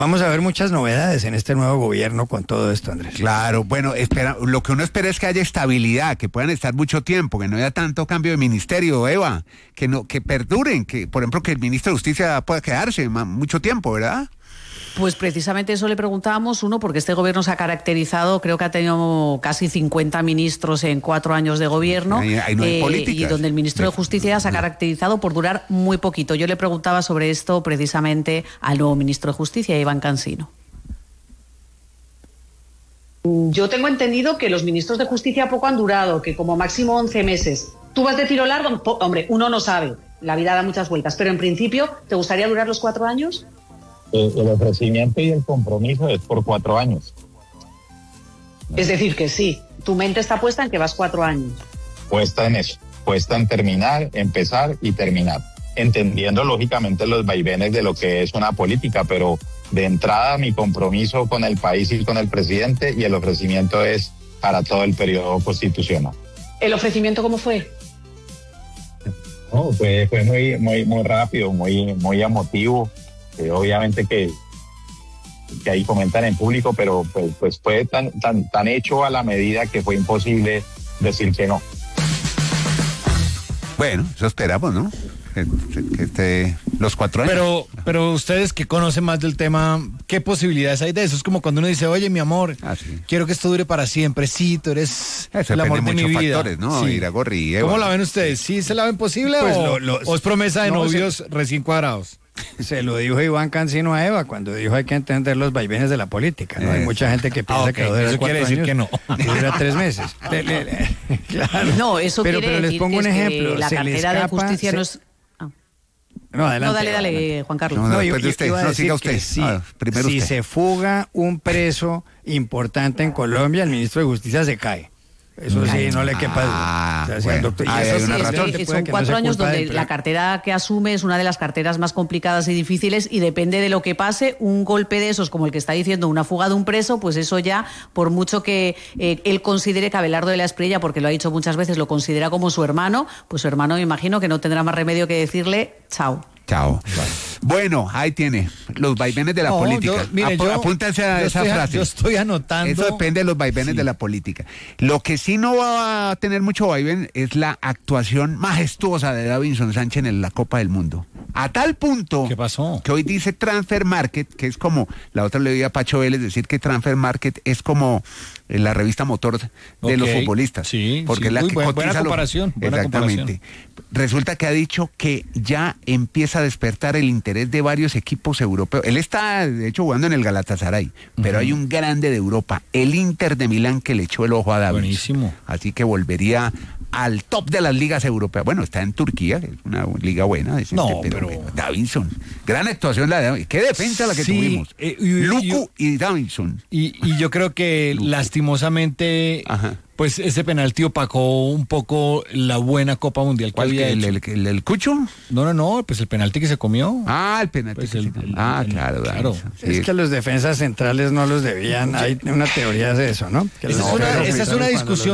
Vamos a ver muchas novedades en este nuevo gobierno con todo esto, Andrés. Claro, bueno, lo que uno espera es que haya estabilidad, que puedan estar mucho tiempo, que no haya tanto cambio de ministerio, Eva, que perduren, que por ejemplo que el ministro de Justicia pueda quedarse mucho tiempo, ¿verdad? Pues precisamente eso le preguntábamos, uno, porque este gobierno se ha caracterizado, creo que ha tenido casi 50 ministros en 4 años de gobierno, ahí no hay políticas. Y donde el ministro de Justicia se ha caracterizado por durar muy poquito. Yo le preguntaba sobre esto precisamente al nuevo ministro de Justicia, Iván Cansino. Yo tengo entendido que los ministros de Justicia poco han durado, que como máximo 11 meses. ¿Tú vas de tiro largo? Hombre, uno no sabe, la vida da muchas vueltas, pero en principio, ¿te gustaría durar los 4 años? El ofrecimiento y el compromiso es por 4 años. Es decir, que sí, tu mente está puesta en que vas 4 años. Puesta en eso, puesta en terminar, empezar y terminar. Entendiendo lógicamente los vaivenes de lo que es una política, pero de entrada mi compromiso con el país y con el presidente, y el ofrecimiento es para todo el periodo constitucional. ¿El ofrecimiento cómo fue? No, fue muy rápido, muy emotivo. Obviamente que ahí comentan en público, pero pues fue tan hecho a la medida que fue imposible decir que no. Bueno, eso esperamos, ¿no? Que esté los 4 años. Pero ustedes que conocen más del tema, ¿qué posibilidades hay de eso? Es como cuando uno dice, oye, mi amor, sí, quiero que esto dure para siempre. Sí, tú eres eso el amor de mi vida. Factores, ¿no? Sí. Iragorri, ¿Cómo la ven ustedes? ¿Sí se la ven posible Pues o es promesa de novios recién cuadrados? Se lo dijo Iván Cansino a Eva cuando dijo hay que entender los vaivenes de la política, ¿no? Hay mucha gente que piensa que eso quiere decir años, que no. Dura 3 meses. Claro. No, eso pero quiere les decir pongo un que ejemplo. la cartera de justicia no es... No, adelante. No, dale, Juan Carlos. No, después de usted, iba a decir siga usted. que Primero si usted. se fuga un preso importante en Colombia, el ministro de Justicia se cae. Eso sí, no le quepa duda. O sea, bueno, y eso hay una sí, razón. Son 4 años donde la cartera que asume es una de las carteras más complicadas y difíciles, y depende de lo que pase, un golpe de esos, como el que está diciendo, una fuga de un preso, pues eso ya, por mucho que él considere que Abelardo de la Espriella, porque lo ha dicho muchas veces, lo considera como su hermano, pues su hermano me imagino que no tendrá más remedio que decirle chao. Chao. Bueno, ahí tiene los vaivenes de la política. Apúntense a esa frase. Yo estoy anotando. Eso depende de los vaivenes de la política. Lo que sí no va a tener mucho vaiven es la actuación majestuosa de Davinson Sánchez en la Copa del Mundo. A tal punto. ¿Qué pasó? Que hoy dice Transfer Market, que es como, la otra le oí a Pacho Vélez decir que Transfer Market es como la revista motor de los futbolistas. Sí, porque es la que buena cotiza comparación. Exactamente. Resulta que ha dicho que ya empieza a despertar el interés de varios equipos europeos. Él está, de hecho, jugando en el Galatasaray, pero hay un grande de Europa, el Inter de Milán, que le echó el ojo a Davinson. Buenísimo. Así que volvería al top de las ligas europeas. Bueno, está en Turquía, que es una liga buena. Pero bueno, Davinson, gran actuación la de Davinson. Qué defensa la que tuvimos. Luku y Davinson. Y yo creo que lastimosamente, pues ese penalti opacó un poco la buena Copa Mundial que había hecho. ¿El Cucho? No, pues el penalti que se comió. El penalti. Pues claro. Sí. Es que los defensas centrales no los debían. Hay una teoría de eso, ¿no? Esa es una discusión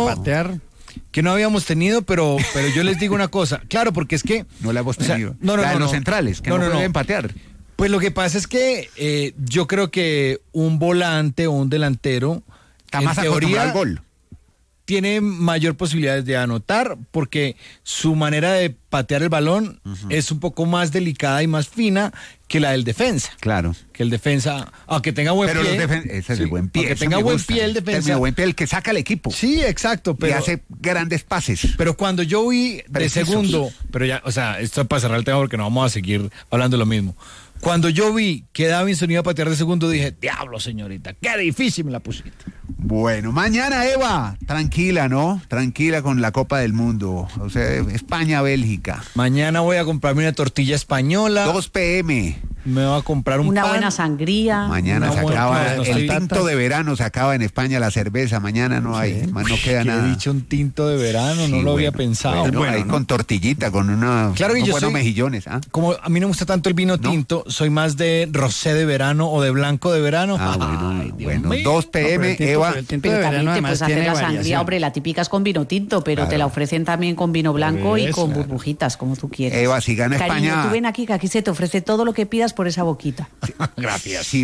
que no habíamos tenido, pero yo les digo una cosa. Claro, porque es que... No la hemos tenido. Los centrales, que no pueden patear. Pues lo que pasa es que yo creo que un volante o un delantero, está más acostumbrado al gol, tiene mayor posibilidades de anotar, porque su manera de patear el balón es un poco más delicada y más fina que la del defensa. Claro. Que el defensa, aunque tenga buen pie. Ese es el buen pie. Aunque tenga buen pie el defensa. El buen pie, el que saca al equipo. Sí, exacto. Y hace grandes pases. Pero cuando yo vi de segundo, pero ya, o sea, esto es para cerrar el tema porque no vamos a seguir hablando de lo mismo. Cuando yo vi que Davinson iba a patear de segundo, dije, diablo, señorita, qué difícil me la pusiste. Bueno, mañana, Eva, tranquila, ¿no? Tranquila con la Copa del Mundo. O sea, España-Bélgica. Mañana voy a comprarme una tortilla española. 2 p.m. Me voy a comprar una buena sangría. Mañana se acaba el tinto de verano, se acaba en España la cerveza. Mañana no hay, más no queda nada. He dicho un tinto de verano, no lo había pensado. Bueno, ahí con tortillita, con buenos mejillones. Como a mí no me gusta tanto el vino tinto, soy más de rosé de verano o de blanco de verano. Bueno, 2 p.m. Eva. Pero también te puedes hacer la sangría, hombre, la típica es con vino tinto, pero te la ofrecen también con vino blanco y con burbujitas, como tú quieres. Eva, si gana Cariño, España... tú ven aquí, que aquí se te ofrece todo lo que pidas por esa boquita. Gracias. Sí,